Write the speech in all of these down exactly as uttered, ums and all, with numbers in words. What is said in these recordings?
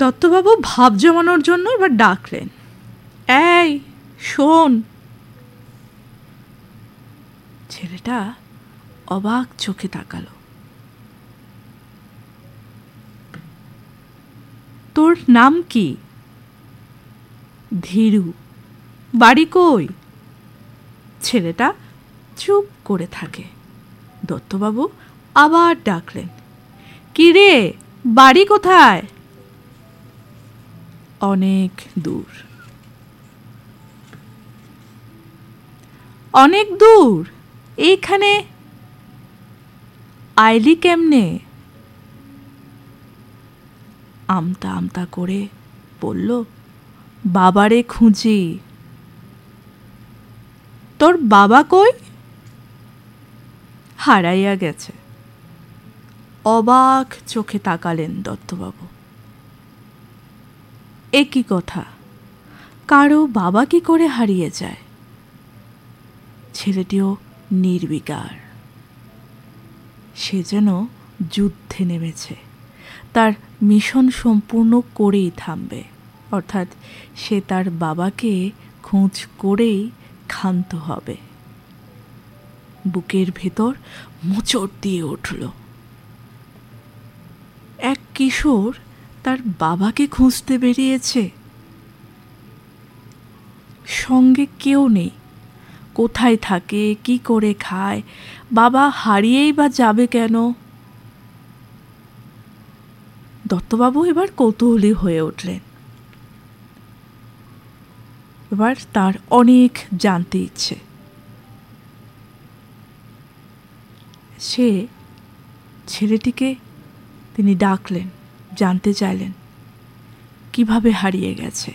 দত্তবাবু ভাব জমানোর জন্য এবার ডাকলেন, এই শোন। ছেলেটা অবাক চোখে তাকালো। তোর নাম কি? ধীরু। বাড়ি কই? ছেলেটা চুপ করে থাকে। দত্তবাবু আবার ডাকলেন, কি রে, বাড়ি কোথায়? অনেক দূর। অনেক দূর? এইখানে আইলি কেমনে? আমতা আমতা করে বলল, বাবারে খুঁজি। তোর বাবা কই? হারাইয়া গেছে। অবাক চোখে তাকালেন দত্তবাবু। এ কি কথা, কারো বাবা কি করে হারিয়ে যায়? ছেলেটিও নির্বিকার, সে যেন যুদ্ধে নেমেছে, তার মিশন সম্পূর্ণ করেই থামবে। অর্থাৎ সে তার বাবাকে খোঁজ করেই ক্ষান্ত হবে। বুকের ভেতর মোচড় দিয়ে উঠল। এক কিশোর তার বাবাকে খুঁজতে বেরিয়েছে, সঙ্গে কেউ নেই, কোথায় থাকে, কি করে খায়, বাবা হারিয়েই বা যাবে কেন? দত্তবাবু এবার কৌতূহলী হয়ে উঠলেন। এবার তার অনেক জানতে ইচ্ছে। সে ছেলেটিকে তিনি ডাকলেন, জানতে চাইলেন কিভাবে হারিয়ে গেছে।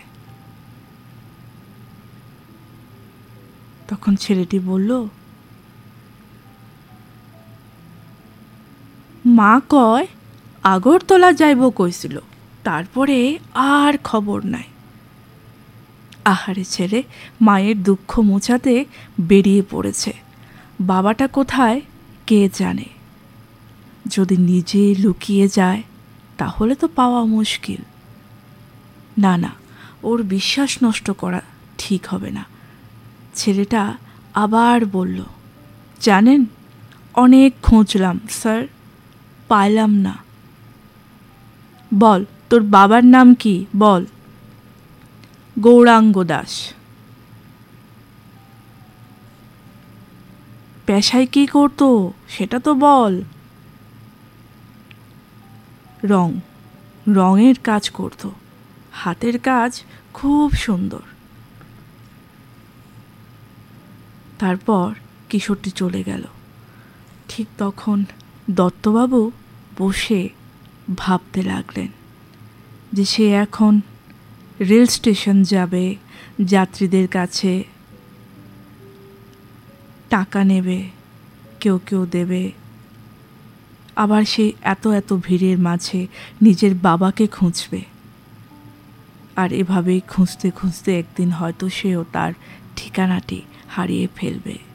তখন ছেলেটি বলল, মা কয় আগরতলা যাইব কইছিল, তারপরে আর খবর নাই। আহারে ছেলে মায়ের দুঃখ মোছাতে বেরিয়ে পড়েছে, বাবাটা কোথায় কে জানে। যদি নিজে লুকিয়ে যায় তাহলে তো পাওয়া মুশকিল। না না, ওর বিশ্বাস নষ্ট করা ঠিক হবে না। ছেলেটা আবার বলল, জানেন অনেক খুঁজলাম স্যার, পাইলাম না। বল তোর বাবার নাম কি বল। গৌরাঙ্গ দাস। পেশায় কি করতো সেটা তো বল। রং রঙের কাজ করত, হাতের কাজ খুব সুন্দর। তারপর কিশোরটি চলে গেল। ঠিক তখন দত্তবাবু বসে ভাবতে লাগলেন যে সে এখন রেল স্টেশন যাবে, যাত্রীদের কাছে টাকা নেবে, কেউ কেউ দেবে, আবার সে এত এত ভিড়ের মাঝে নিজের বাবাকে খুঁজবে। আর এভাবেই খুঁজতে খুঁজতে একদিন হয়তো সেও তার ঠিকানাটি হারিয়ে ফেলবে।